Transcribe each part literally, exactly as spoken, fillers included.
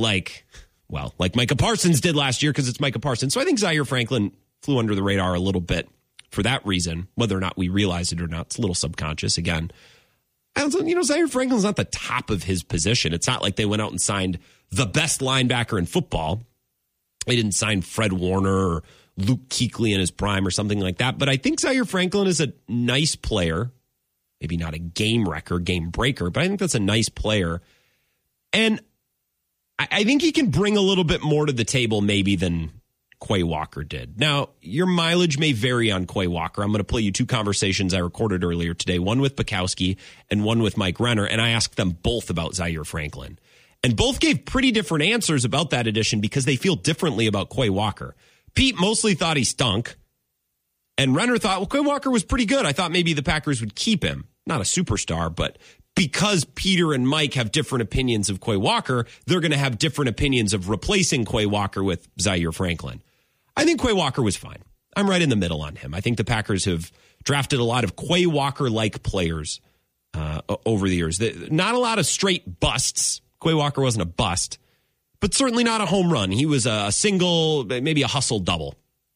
like, well, like Micah Parsons did last year because it's Micah Parsons. So I think Zaire Franklin flew under the radar a little bit for that reason, whether or not we realize it or not. It's a little subconscious again. I don't, you know, Zaire Franklin's not the top of his position. It's not like they went out and signed the best linebacker in football. They didn't sign Fred Warner or Luke Kuechly in his prime or something like that. But I think Zaire Franklin is a nice player. Maybe not a game wrecker, game breaker, but I think that's a nice player. And I, I think he can bring a little bit more to the table maybe than Quay Walker did. Now, your mileage may vary on Quay Walker. I'm going to play you two conversations I recorded earlier today, one with Bukowski and one with Mike Renner, and I asked them both about Zaire Franklin. And both gave pretty different answers about that addition because they feel differently about Quay Walker. Pete mostly thought he stunk, and Renner thought, well, Quay Walker was pretty good. I thought maybe the Packers would keep him. Not a superstar, but because Peter and Mike have different opinions of Quay Walker, they're going to have different opinions of replacing Quay Walker with Zaire Franklin. I think Quay Walker was fine. I'm right in the middle on him. I think the Packers have drafted a lot of Quay Walker-like players uh, over the years. Not a lot of straight busts. Quay Walker wasn't a bust, but certainly not a home run. He was a single, maybe a hustle double.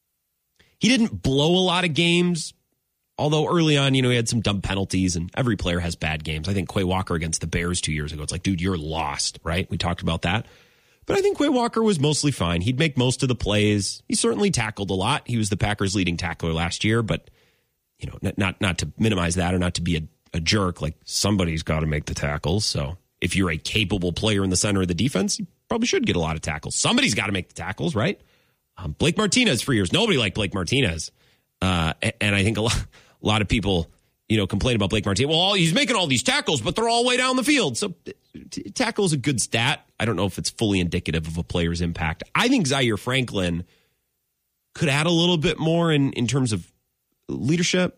He didn't blow a lot of games, although early on, you know, he had some dumb penalties, and every player has bad games. I think Quay Walker against the Bears two years ago, it's like, dude, you're lost, right? We talked about that. But I think Quay Walker was mostly fine. He'd make most of the plays. He certainly tackled a lot. He was the Packers' leading tackler last year, but, you know, not not to minimize that or not to be a, a jerk, like somebody's got to make the tackles. So if you're a capable player in the center of the defense, you probably should get a lot of tackles. Somebody's got to make the tackles, right? Um, Blake Martinez for years. Nobody liked Blake Martinez. Uh, and I think a lot, a lot of people, you know, complain about Blake Martinez. Well, he's making all these tackles, but they're all way down the field. So t- tackle is a good stat. I don't know if it's fully indicative of a player's impact. I think Zaire Franklin could add a little bit more in, in terms of leadership.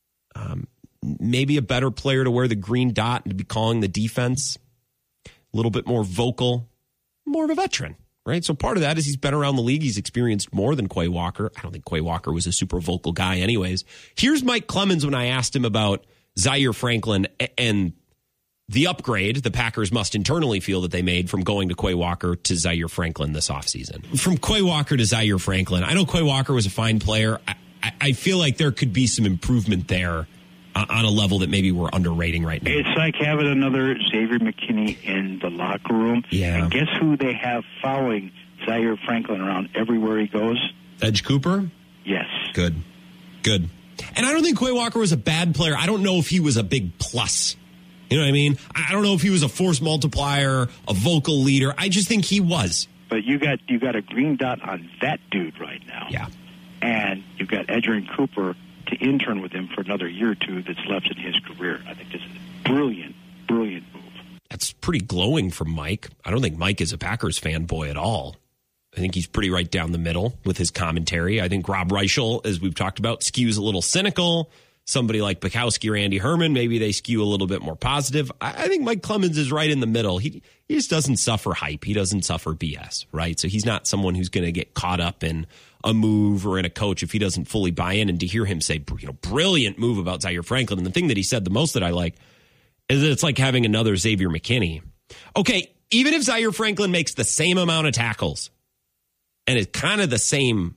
Um, maybe a better player to wear the green dot and to be calling the defense. A little bit more vocal, more of a veteran, right? So part of that is he's been around the league. He's experienced more than Quay Walker. I don't think Quay Walker was a super vocal guy anyways. Here's Mike Clemens when I asked him about Zaire Franklin and the upgrade the Packers must internally feel that they made from going to Quay Walker to Zaire Franklin this offseason. From Quay Walker to Zaire Franklin, I know Quay Walker was a fine player. I, I, I feel like there could be some improvement there on a level that maybe we're underrating right now. It's like having another Xavier McKinney in the locker room. Yeah. And guess who they have following Zaire Franklin around everywhere he goes? Edge Cooper? Yes. Good. Good. And I don't think Quay Walker was a bad player. I don't know if he was a big plus. You know what I mean? I don't know if he was a force multiplier, a vocal leader. I just think he was. But you got you got a green dot on that dude right now. Yeah. And you've got Edgerrin Cooper to intern with him for another year or two that's left in his career. I think this is a brilliant, brilliant move. That's pretty glowing from Mike. I don't think Mike is a Packers fanboy at all. I think he's pretty right down the middle with his commentary. I think Rob Reichel, as we've talked about, skews a little cynical. Somebody like Bukowski or Andy Herman, maybe they skew a little bit more positive. I, I think Mike Clemens is right in the middle. He, he just doesn't suffer hype. He doesn't suffer B S, right? So he's not someone who's going to get caught up in a move or in a coach if he doesn't fully buy in. And to hear him say, you know, brilliant move about Zaire Franklin. And the thing that he said the most that I like is that it's like having another Xavier McKinney. Okay, even if Zaire Franklin makes the same amount of tackles and is kind of the same,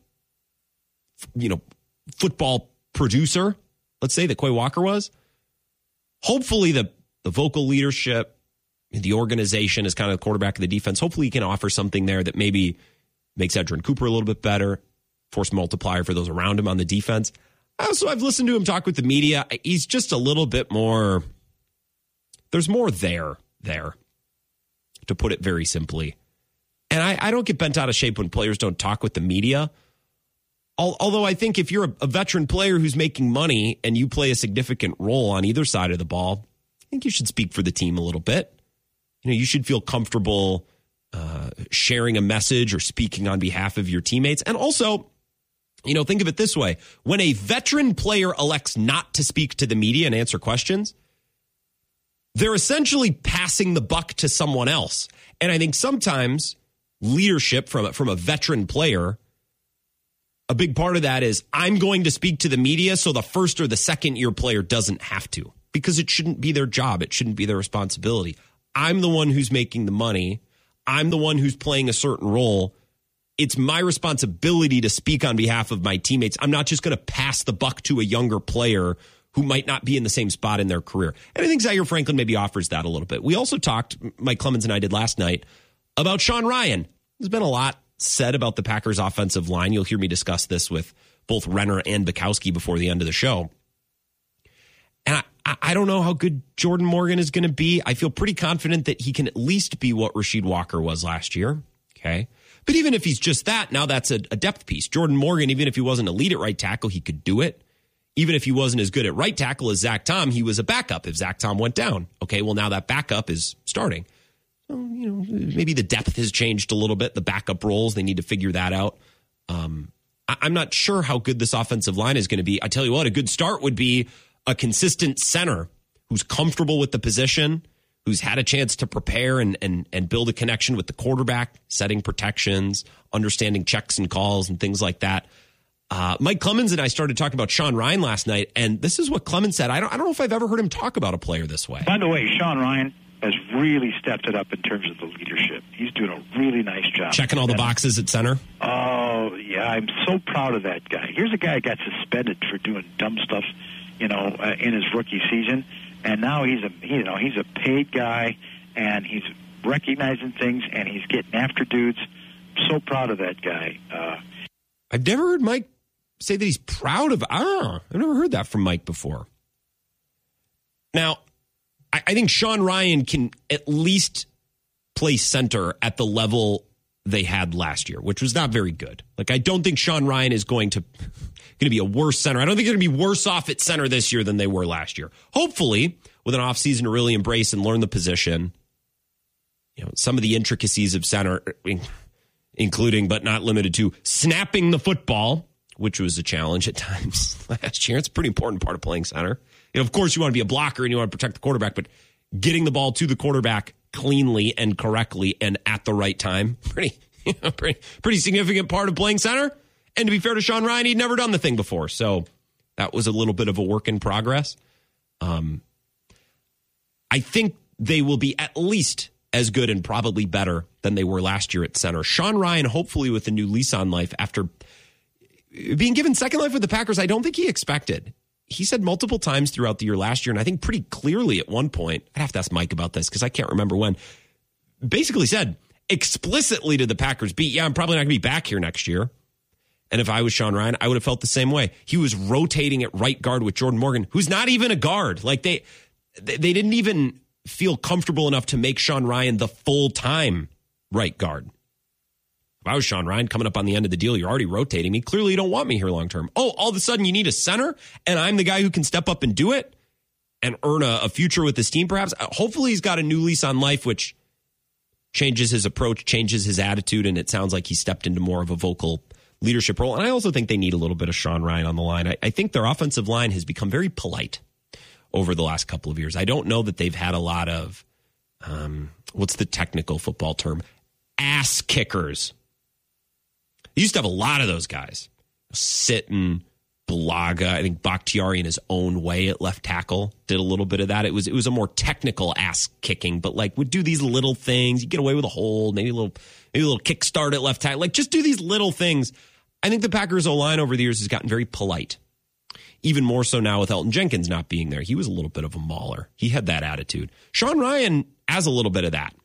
you know, football producer, let's say that Quay Walker was, hopefully the, the vocal leadership, the organization is kind of the quarterback of the defense. Hopefully he can offer something there that maybe makes Edgerrin Cooper a little bit better, force multiplier for those around him on the defense. Also, I've listened to him talk with the media. He's just a little bit more, there's more there, there, to put it very simply. And I, I don't get bent out of shape when players don't talk with the media. Although I think if you're a, a veteran player who's making money and you play a significant role on either side of the ball, I think you should speak for the team a little bit. You know, you should feel comfortable uh, sharing a message or speaking on behalf of your teammates. And also, you know, think of it this way. When a veteran player elects not to speak to the media and answer questions, they're essentially passing the buck to someone else. And I think sometimes leadership from a, from a veteran player, a big part of that is I'm going to speak to the media so the first or the second year player doesn't have to, because it shouldn't be their job. It shouldn't be their responsibility. I'm the one who's making the money. I'm the one who's playing a certain role. It's my responsibility to speak on behalf of my teammates. I'm not just going to pass the buck to a younger player who might not be in the same spot in their career. And I think Zaire Franklin maybe offers that a little bit. We also talked, Mike Clemens and I did last night, about Sean Ryan. There's been a lot said about the Packers offensive line. You'll hear me discuss this with both Renner and Bukowski before the end of the show. And I, I don't know how good Jordan Morgan is going to be. I feel pretty confident that he can at least be what Rasheed Walker was last year. Okay. But even if he's just that, now that's a, a depth piece. Jordan Morgan, even if he wasn't elite at right tackle, he could do it. Even if he wasn't as good at right tackle as Zach Tom, he was a backup if Zach Tom went down. Okay, well, now that backup is starting. So, you know, maybe the depth has changed a little bit. The backup roles, they need to figure that out. Um, I, I'm not sure how good this offensive line is going to be. I tell you what, a good start would be a consistent center who's comfortable with the position, who's had a chance to prepare and and and build a connection with the quarterback, setting protections, understanding checks and calls and things like that. Uh, Mike Clemens and I started talking about Sean Ryan last night, and this is what Clemens said. I don't, I don't know if I've ever heard him talk about a player this way. By the way, Sean Ryan has really stepped it up in terms of the leadership. He's doing a really nice job. Checking all the boxes at center? Oh, yeah, I'm so proud of that guy. Here's a guy who got suspended for doing dumb stuff, you know, uh, in his rookie season, and now he's a, you know, he's a paid guy, and he's recognizing things, and he's getting after dudes. So proud of that guy. Uh, I've never heard Mike say that he's proud of, ah, I've never heard that from Mike before. Now, I, I think Sean Ryan can at least play center at the level they had last year, which was not very good. Like, I don't think Sean Ryan is going to, going to be a worse center. I don't think they're going to be worse off at center this year than they were last year. Hopefully, with an offseason to really embrace and learn the position, you know, some of the intricacies of center, including but not limited to snapping the football, which was a challenge at times last year. It's a pretty important part of playing center. You know, of course, you want to be a blocker and you want to protect the quarterback, but getting the ball to the quarterback cleanly and correctly and at the right time, pretty, you know, pretty, pretty significant part of playing center. And to be fair to Sean Ryan, he'd never done the thing before, so that was a little bit of a work in progress. Um, I think they will be at least as good and probably better than they were last year at center. Sean Ryan, hopefully with a new lease on life after being given second life with the Packers, I don't think he expected. He said multiple times throughout the year last year, and I think pretty clearly at one point, I'd have to ask Mike about this because I can't remember when, basically said explicitly to the Packers beat, yeah, I'm probably not going to be back here next year. And if I was Sean Ryan, I would have felt the same way. He was rotating at right guard with Jordan Morgan, who's not even a guard. Like they, they didn't even feel comfortable enough to make Sean Ryan the full-time right guard. If I was Sean Ryan coming up on the end of the deal, you're already rotating me. Clearly you don't want me here long-term. Oh, all of a sudden you need a center and I'm the guy who can step up and do it and earn a, a future with this team perhaps. Hopefully he's got a new lease on life, which changes his approach, changes his attitude, and it sounds like he stepped into more of a vocal leadership role. And I also think they need a little bit of Sean Ryan on the line. I, I think their offensive line has become very polite over the last couple of years. I don't know that they've had a lot of, um, what's the technical football term? Ass kickers. They used to have a lot of those guys. Sitton, Bulaga, I think Bakhtiari in his own way at left tackle did a little bit of that. It was it was a more technical ass kicking, but like would do these little things. You get away with a hold, maybe a little maybe a little kickstart at left tackle. Like just do these little things. I think the Packers O-line over the years has gotten very polite. Even more so now with Elton Jenkins not being there. He was a little bit of a mauler. He had that attitude. Sean Ryan has a little bit of that.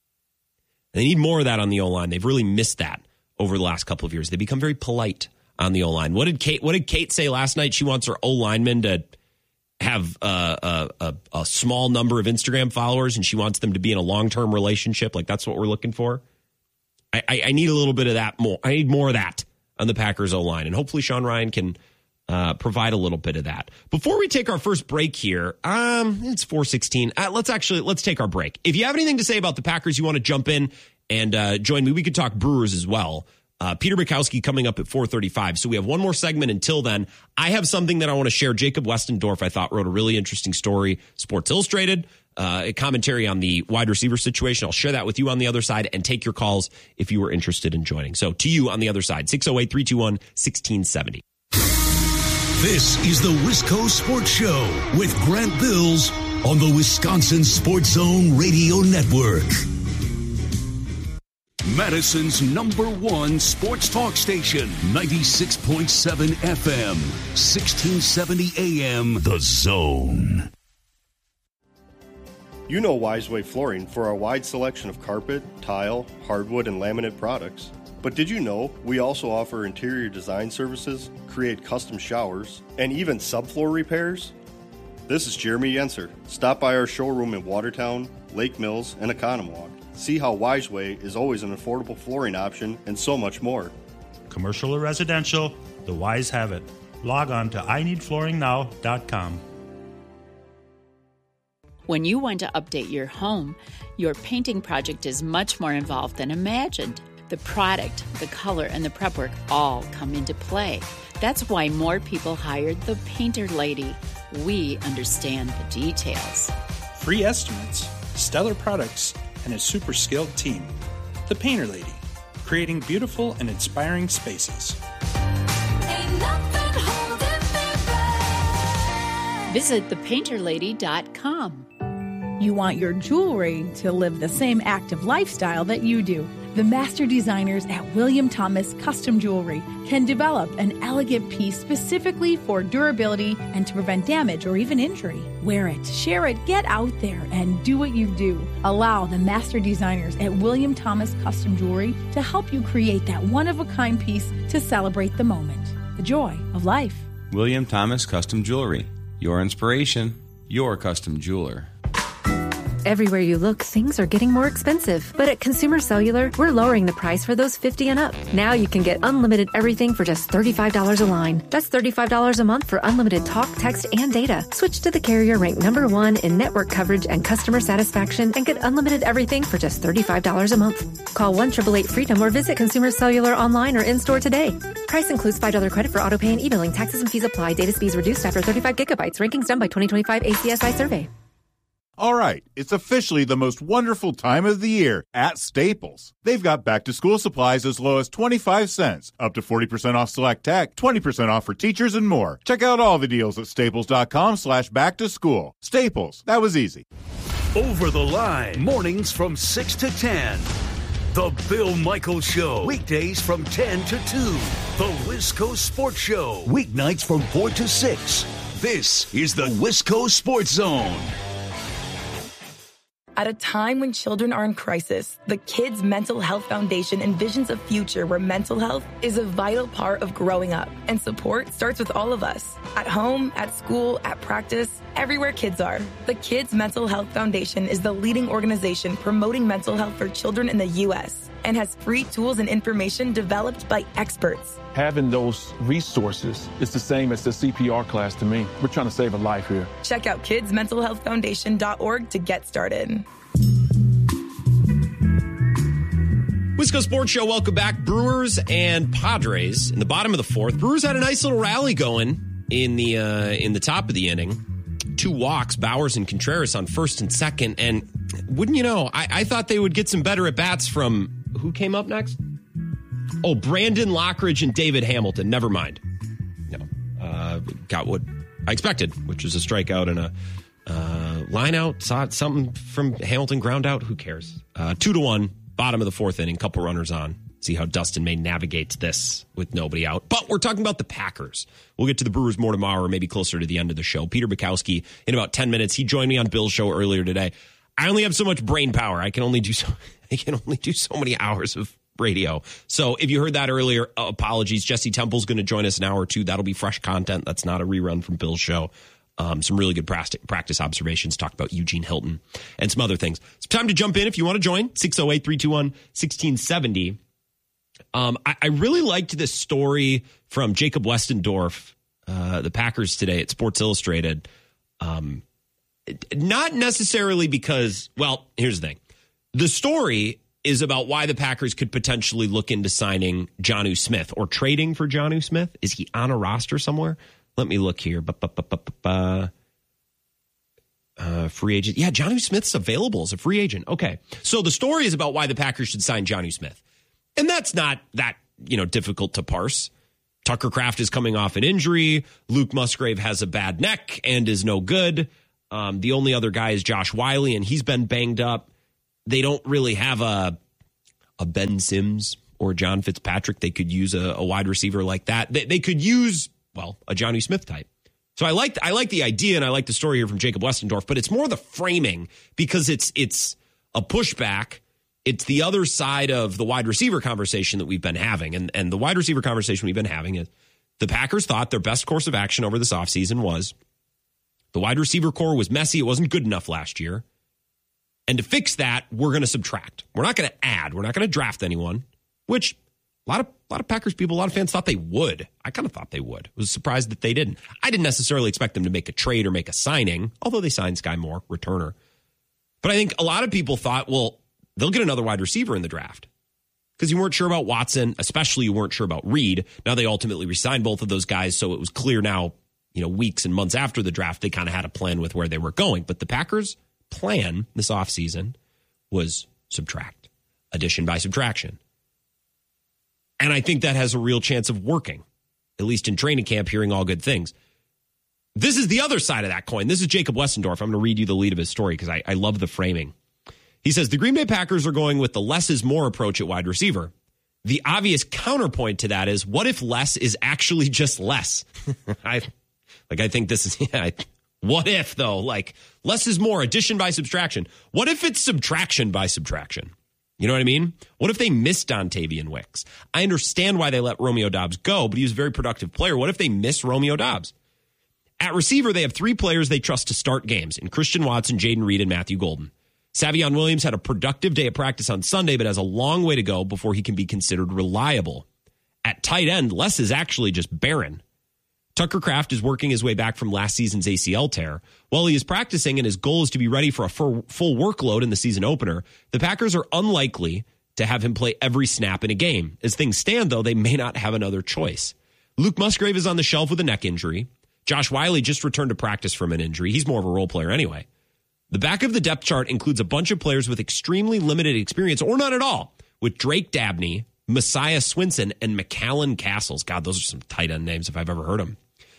They need more of that on the O-line. They've really missed that over the last couple of years. They become very polite on the O-line. What did Kate What did Kate say last night? She wants her O-linemen to have uh, a, a, a small number of Instagram followers, and she wants them to be in a long-term relationship. Like, that's what we're looking for. I, I, I need a little bit of that more. I need more of that on the Packers O-line, and hopefully Sean Ryan can uh, provide a little bit of that. Before we take our first break here, um, it's four sixteen. Uh, let's actually, let's take our break. If you have anything to say about the Packers, you want to jump in and uh, join me. We could talk Brewers as well. Uh, Peter Bukowski coming up at four thirty-five. So we have one more segment until then. I have something that I want to share. Jacob Westendorf, I thought, wrote a really interesting story. Sports Illustrated, uh, a commentary on the wide receiver situation. I'll share that with you on the other side and take your calls if you were interested in joining. So to you on the other side, six oh eight, three two one, one six seven oh. This is the Wisco Sports Show with Grant Bills on the Wisconsin Sports Zone Radio Network. Madison's number one sports talk station, ninety-six point seven F M, sixteen seventy A M, The Zone. You know Wiseway Flooring for our wide selection of carpet, tile, hardwood, and laminate products. But did you know we also offer interior design services, create custom showers, and even subfloor repairs? This is Jeremy Yenser. Stop by our showroom in Watertown, Lake Mills, and Oconomowoc. See how Wiseway is always an affordable flooring option and so much more. Commercial or residential, the Wise have it. Log on to I need flooring now dot com. When you want to update your home, your painting project is much more involved than imagined. The product, the color, and the prep work all come into play. That's why more people hired the Painter Lady. We understand the details. Free estimates, stellar products, and a super skilled team. The Painter Lady, creating beautiful and inspiring spaces. Ain't nothing holding me back. Visit the painter lady dot com. You want your jewelry to live the same active lifestyle that you do. The master designers at William Thomas Custom Jewelry can develop an elegant piece specifically for durability and to prevent damage or even injury. Wear it, share it, get out there and do what you do. Allow the master designers at William Thomas Custom Jewelry to help you create that one-of-a-kind piece to celebrate the moment, the joy of life. William Thomas Custom Jewelry. Your inspiration, your custom jeweler. Everywhere you look, things are getting more expensive. But at Consumer Cellular, we're lowering the price for those fifty and up. Now you can get unlimited everything for just thirty-five dollars a line. That's thirty-five dollars a month for unlimited talk, text, and data. Switch to the carrier ranked number one in network coverage and customer satisfaction and get unlimited everything for just thirty-five dollars a month. Call one eight eight eight freedom or visit Consumer Cellular online or in-store today. Price includes five dollars credit for autopay and e-billing. Taxes and fees apply. Data speeds reduced after thirty-five gigabytes. Rankings done by twenty twenty-five A C S I survey. All right, it's officially the most wonderful time of the year at Staples. They've got back-to-school supplies as low as twenty-five cents, up to forty percent off select tech, twenty percent off for teachers, and more. Check out all the deals at staples.com slash back-to-school. Staples, that was easy. Over the Line, mornings from six to ten. The Bill Michaels Show, weekdays from ten to two. The Wisco Sports Show, weeknights from four to six. This is the Wisco Sports Zone. At a time when children are in crisis, the Kids Mental Health Foundation envisions a future where mental health is a vital part of growing up. And support starts with all of us. At home, at school, at practice, everywhere kids are. The Kids Mental Health Foundation is the leading organization promoting mental health for children in the U S and has free tools and information developed by experts. Having those resources is the same as the C P R class to me. We're trying to save a life here. Check out kids mental health foundation dot org to get started. Wisco Sports Show, welcome back. Brewers and Padres in the bottom of the fourth. Brewers had a nice little rally going in the uh, in the top of the inning. Two walks, Bowers and Contreras on first and second. And wouldn't you know, I, I thought they would get some better at-bats from, who came up next? Oh, Brandon Lockridge and David Hamilton. Never mind. No. Uh, got what I expected, which was a strikeout and a uh, line out. Saw something from Hamilton, ground out. Who cares? Uh, two to one, bottom of the fourth inning, couple runners on. See how Dustin May navigates this with nobody out. But we're talking about the Packers. We'll get to the Brewers more tomorrow or maybe closer to the end of the show. Peter Bukowski in about ten minutes. He joined me on Bill's show earlier today. I only have so much brain power. I can only do so I can only do so many hours of radio. So if you heard that earlier, uh, apologies. Jesse Temple's going to join us an hour or two. That'll be fresh content. That's not a rerun from Bill's show. Um, some really good practice observations, talked about Eugene Hilton and some other things. It's time to jump in if you want to join. six oh eight, three two one, one six seven oh. Um, I, I really liked this story from Jacob Westendorf, uh, the Packers today at Sports Illustrated. Um, not necessarily because, well, here's the thing. The story is about why the Packers could potentially look into signing Jonnu Smith or trading for Jonnu Smith. Is he on a roster somewhere? Let me look here. Uh, free agent. Yeah, Jonnu Smith's available as a free agent. Okay. So the story is about why the Packers should sign Jonnu Smith. And that's not that, you know, difficult to parse. Tucker Kraft is coming off an injury. Luke Musgrave has a bad neck and is no good. Um, the only other guy is Josh Wiley, and he's been banged up. They don't really have a a Ben Sims or John Fitzpatrick. They could use a, a wide receiver like that. They, they could use, well, a Jonnu Smith type. So I like I like the idea, and I like the story here from Jacob Westendorf, but it's more the framing because it's it's a pushback. It's the other side of the wide receiver conversation that we've been having. And, and the wide receiver conversation we've been having is the Packers thought their best course of action over this offseason was the wide receiver core was messy. It wasn't good enough last year. And to fix that, we're going to subtract. We're not going to add. We're not going to draft anyone, which a lot of a lot of Packers people, a lot of fans thought they would. I kind of thought they would. I was surprised that they didn't. I didn't necessarily expect them to make a trade or make a signing, although they signed Sky Moore, returner. But I think a lot of people thought, well, they'll get another wide receiver in the draft because you weren't sure about Watson, especially you weren't sure about Reed. Now they ultimately re-signed both of those guys, so it was clear now, you know, weeks and months after the draft, they kind of had a plan with where they were going. But the Packers' plan this offseason was subtract, addition by subtraction. And I think that has a real chance of working, at least in training camp, hearing all good things. This is the other side of that coin. This is Jacob Westendorf. I'm going to read you the lead of his story because I, I love the framing. He says, the Green Bay Packers are going with the less is more approach at wide receiver. The obvious counterpoint to that is, what if less is actually just less? I like. I think this is, yeah, I, what if, though? Like, less is more, addition by subtraction. What if it's subtraction by subtraction? You know what I mean? What if they missed Dontavian Wicks? I understand why they let Romeo Doubs go, but he was a very productive player. What if they miss Romeo Doubs? At receiver, they have three players they trust to start games in Christian Watson, Jaden Reed, and Matthew Golden. Savion Williams had a productive day at practice on Sunday, but has a long way to go before he can be considered reliable. At tight end, Les is actually just barren. Tucker Kraft is working his way back from last season's A C L tear. While he is practicing and his goal is to be ready for a full workload in the season opener, the Packers are unlikely to have him play every snap in a game. As things stand, though, they may not have another choice. Luke Musgrave is on the shelf with a neck injury. Josh Wiley just returned to practice from an injury. He's more of a role player anyway. The back of the depth chart includes a bunch of players with extremely limited experience or none at all, with Drake Dabney, Messiah Swinson, and McCallan Castles. God, those are some tight end names if I've ever heard them.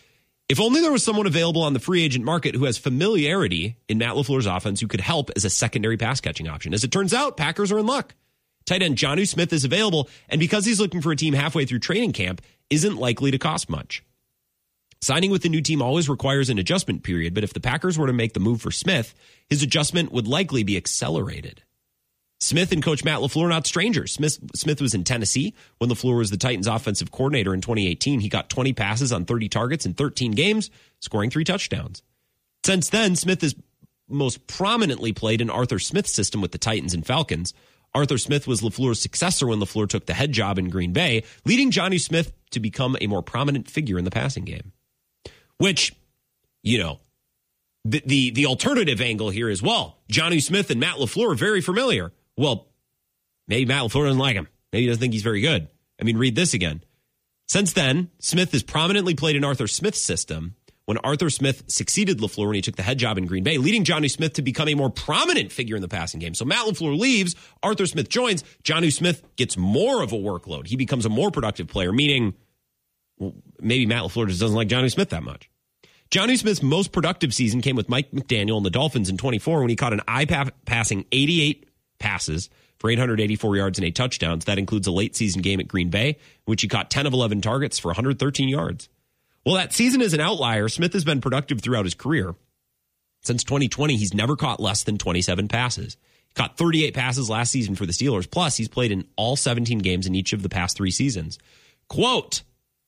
If only there was someone available on the free agent market who has familiarity in Matt LaFleur's offense who could help as a secondary pass-catching option. As it turns out, Packers are in luck. Tight end Jonnu Smith is available, and because he's looking for a team halfway through training camp, isn't likely to cost much. Signing with the new team always requires an adjustment period, but if the Packers were to make the move for Smith, his adjustment would likely be accelerated. Smith and Coach Matt LaFleur are not strangers. Smith, Smith was in Tennessee when LaFleur was the Titans' offensive coordinator in twenty eighteen. He got twenty passes on thirty targets in thirteen games, scoring three touchdowns. Since then, Smith has most prominently played in Arthur Smith's system with the Titans and Falcons. Arthur Smith was LaFleur's successor when LaFleur took the head job in Green Bay, leading Jonnu Smith to become a more prominent figure in the passing game. Which, you know, the the, the alternative angle here is, well, Jonnu Smith and Matt LaFleur are very familiar. Well, maybe Matt LaFleur doesn't like him. Maybe he doesn't think he's very good. I mean, read this again. Since then, Smith has prominently played in Arthur Smith's system when Arthur Smith succeeded LaFleur when he took the head job in Green Bay, leading Jonnu Smith to become a more prominent figure in the passing game. So Matt LaFleur leaves, Arthur Smith joins, Jonnu Smith gets more of a workload. He becomes a more productive player, meaning well, maybe Matt LaFleur just doesn't like Jonnu Smith that much. Jonnu Smith's most productive season came with Mike McDaniel and the Dolphins in twenty-four when he caught an eye-passing eighty-eight passes for eight hundred eighty-four yards and eight touchdowns. That includes a late season game at Green Bay, in which he caught ten of eleven targets for one hundred thirteen yards. Well, that season is an outlier. Smith has been productive throughout his career. Since twenty twenty, he's never caught less than twenty-seven passes. He caught thirty-eight passes last season for the Steelers. Plus, he's played in all seventeen games in each of the past three seasons. Quote,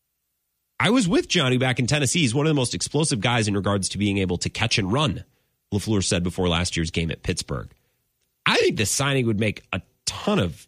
I was with Jonnu back in Tennessee. He's one of the most explosive guys in regards to being able to catch and run, LaFleur said before last year's game at Pittsburgh. I think this signing would make a ton of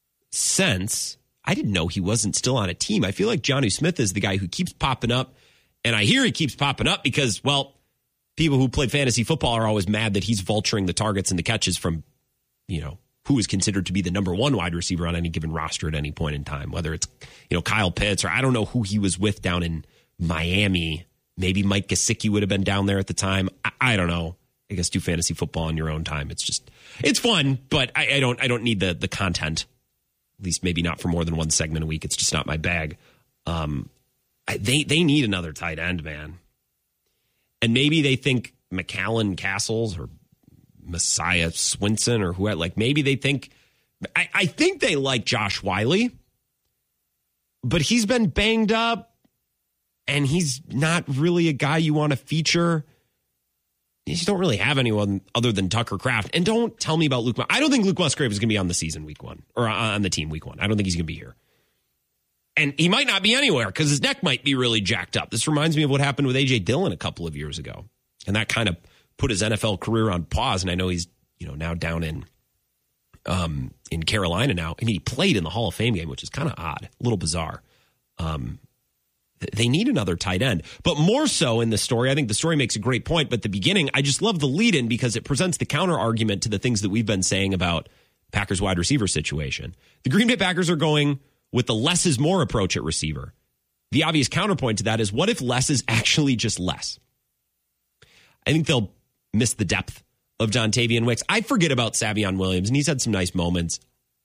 sense. I didn't know he wasn't still on a team. I feel like Jonnu Smith is the guy who keeps popping up, and I hear he keeps popping up because, well, people who play fantasy football are always mad that he's vulturing the targets and the catches from, you know, who is considered to be the number one wide receiver on any given roster at any point in time, whether it's, you know, Kyle Pitts or I don't know who he was with down in Miami. Maybe Mike Gesicki would have been down there at the time. I, I don't know. I guess do fantasy football in your own time. It's just, it's fun, but I, I don't, I don't need the the content. At least maybe not for more than one segment a week. It's just not my bag. Um, I, they they need another tight end, man. And maybe they think McCallan Castles or Messiah Swinson or who, like maybe they think I, I think they like Josh Wiley, but he's been banged up, and he's not really a guy you want to feature. You just don't really have anyone other than Tucker Kraft. And don't tell me about Luke. I don't think Luke Musgrave is going to be on the season week one, or on the team week one. I don't think he's going to be here. And he might not be anywhere because his neck might be really jacked up. This reminds me of what happened with A J Dillon a couple of years ago. And that kind of put his N F L career on pause. And I know he's, you know, now down in um, in Carolina now. And he played in the Hall of Fame game, which is kind of odd, a little bizarre. Um, they need another tight end. But more so in the story, I think the story makes a great point. But the beginning, I just love the lead in because it presents the counter argument to the things that we've been saying about Packers wide receiver situation. The Green Bay Packers are going with the less is more approach at receiver. The obvious counterpoint to that is, what if less is actually just less? I think they'll miss the depth of Dontavian Wicks. I forget about Savion Williams, and he's had some nice moments.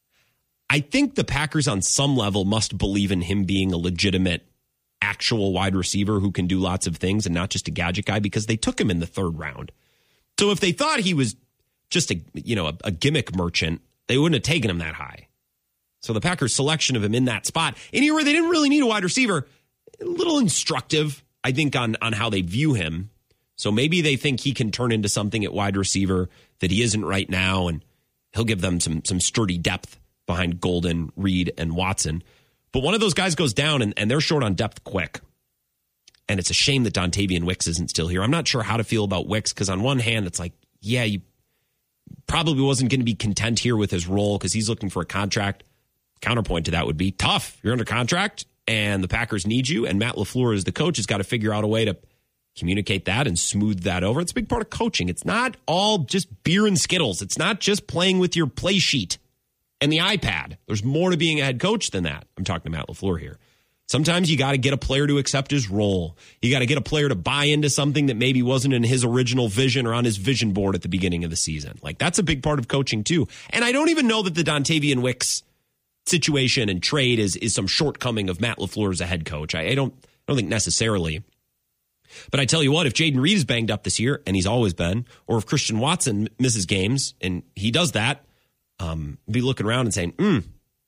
I think the Packers on some level must believe in him being a legitimate actual wide receiver who can do lots of things and not just a gadget guy, because they took him in the third round. So if they thought he was just a, you know, a, a gimmick merchant, they wouldn't have taken him that high. So the Packers' selection of him in that spot, anywhere they didn't really need a wide receiver, a little instructive, I think, on, on how they view him. So maybe they think he can turn into something at wide receiver that he isn't right now, and he'll give them some some sturdy depth behind Golden, Reed, and Watson. But one of those guys goes down, and, and they're short on depth quick. And it's a shame that Dontavian Wicks isn't still here. I'm not sure how to feel about Wicks, because on one hand, it's like, yeah, you probably wasn't going to be content here with his role because he's looking for a contract. Counterpoint to that would be tough. You're under contract, and the Packers need you, and Matt LaFleur as the coach has got to figure out a way to communicate that and smooth that over. It's a big part of coaching. It's not all just beer and Skittles. It's not just playing with your play sheet and the iPad. There's more to being a head coach than that. I'm talking to Matt LaFleur here. Sometimes you got to get a player to accept his role. You got to get a player to buy into something that maybe wasn't in his original vision or on his vision board at the beginning of the season. Like, that's a big part of coaching too. And I don't even know that the Dontavian Wicks situation and trade is is some shortcoming of Matt LaFleur as a head coach. I, I don't I don't think necessarily. But I tell you what, if Jaden Reed is banged up this year, and he's always been, or if Christian Watson misses games, and he does that, um, be looking around and saying, hmm,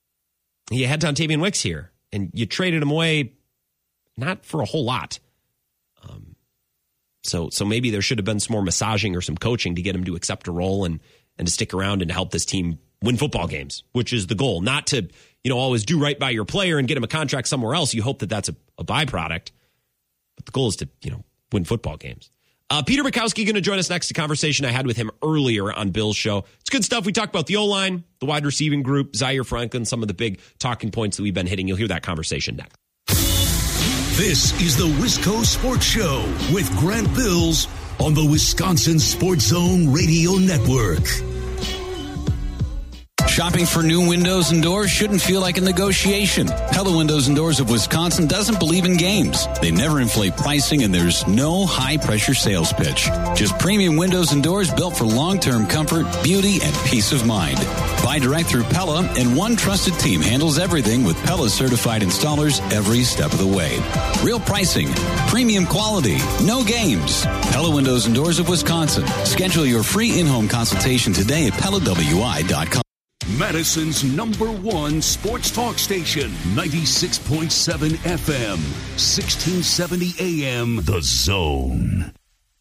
you had Dontavian Wicks here, and you traded him away not for a whole lot. Um, so so maybe there should have been some more massaging or some coaching to get him to accept a role and and to stick around and to help this team win football games, which is the goal. Not to, you know, always do right by your player and get him a contract somewhere else. You hope that that's a, a byproduct. But the goal is to, you know, win football games. Uh, Peter Bukowski going to join us next. A conversation I had with him earlier on Bill's show. It's good stuff. We talked about the O-line, the wide receiving group, Zaire Franklin, some of the big talking points that we've been hitting. You'll hear that conversation next. This is the Wisco Sports Show with Grant Bills on the Wisconsin Sports Zone Radio Network. Shopping for new windows and doors shouldn't feel like a negotiation. Pella Windows and Doors of Wisconsin doesn't believe in games. They never inflate pricing, and there's no high-pressure sales pitch. Just premium windows and doors built for long-term comfort, beauty, and peace of mind. Buy direct through Pella, and one trusted team handles everything with Pella-certified installers every step of the way. Real pricing, premium quality, no games. Pella Windows and Doors of Wisconsin. Schedule your free in-home consultation today at Pella W I dot com. Madison's number one sports talk station, ninety-six point seven F M, sixteen seventy A M, The Zone.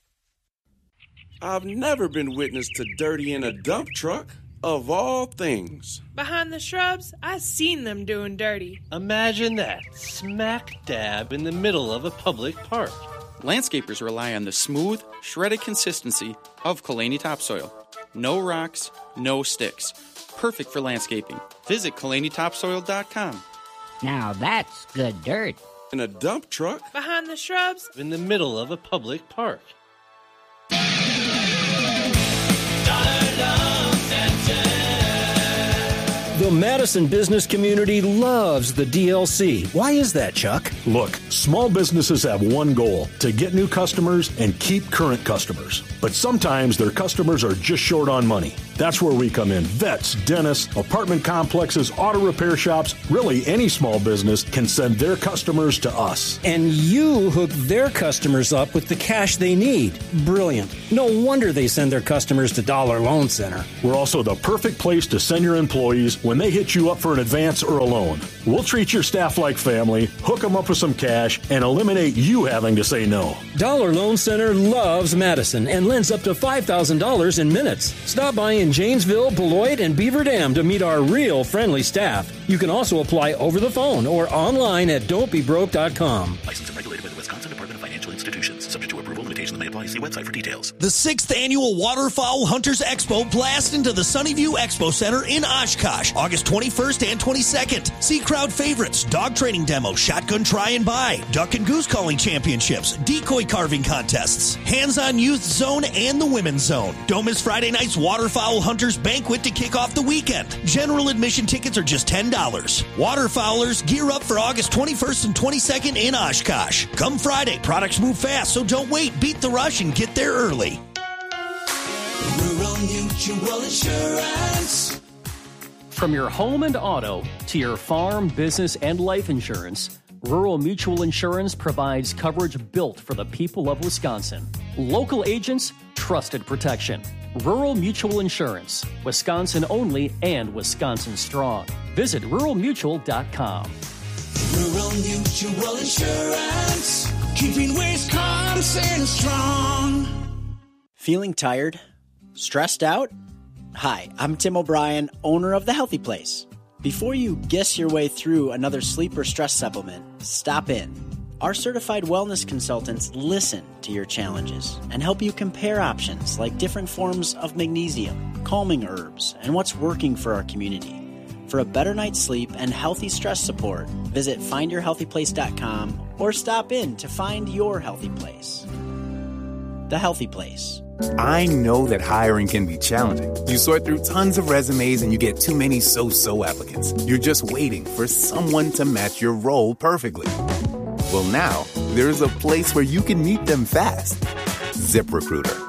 I've never been witness to dirty in a dump truck, of all things. Behind the shrubs, I seen them doing dirty. Imagine that, smack dab in the middle of a public park. Landscapers rely on the smooth, shredded consistency of Kalani topsoil. No rocks, no sticks. Perfect for landscaping. Visit Kalani Topsoil dot com. Now that's good dirt. In a dump truck? Behind the shrubs? In the middle of a public park. The Madison business community loves the D L C. Why is that, Chuck? Look, small businesses have one goal, to get new customers and keep current customers. But sometimes their customers are just short on money. That's where we come in. Vets, dentists, apartment complexes, auto repair shops, really any small business can send their customers to us. And you hook their customers up with the cash they need. Brilliant. No wonder they send their customers to Dollar Loan Center. We're also the perfect place to send your employees when they hit you up for an advance or a loan. We'll treat your staff like family, hook them up with some cash, and eliminate you having to say no. Dollar Loan Center loves Madison and lends up to five thousand dollars in minutes. Stop by in Janesville, Beloit, and Beaver Dam to meet our real friendly staff. You can also apply over the phone or online at don't be broke dot com. Licensed and regulated by the Wisconsin Department of Financial Institutions. Subject to approval, limitations may apply. See website for details. The sixth Annual Waterfowl Hunters Expo blast into the Sunnyview Expo Center in Oshkosh, August twenty-first and twenty-second. See crowd favorites, dog training demo, shotgun try and buy, duck and goose calling championships, decoy carving contests, hands-on youth zone, and the women's zone. Don't miss Friday night's Waterfowl Hunters banquet to kick off the weekend. General admission tickets are just ten dollars. Waterfowlers gear up for August twenty-first and twenty-second in Oshkosh. Come Friday, products move fast, so don't wait. Beat the rush and get there early. Rural Mutual Insurance. From your home and auto to your farm, business, and life insurance, Rural Mutual Insurance provides coverage built for the people of Wisconsin. Local agents, trusted protection. Rural Mutual Insurance, Wisconsin only and Wisconsin strong. Visit rural mutual dot com. Rural Mutual Insurance, keeping Wisconsin strong. Feeling tired? Stressed out? Hi, I'm Tim O'Brien, owner of The Healthy Place. Before you guess your way through another sleep or stress supplement, stop in. Our certified wellness consultants listen to your challenges and help you compare options like different forms of magnesium, calming herbs, and what's working for our community. For a better night's sleep and healthy stress support, visit find your healthy place dot com or stop in to find your healthy place. The Healthy Place. I know that hiring can be challenging. You sort through tons of resumes and you get too many so-so applicants. You're just waiting for someone to match your role perfectly. Well, now, there's a place where you can meet them fast. ZipRecruiter.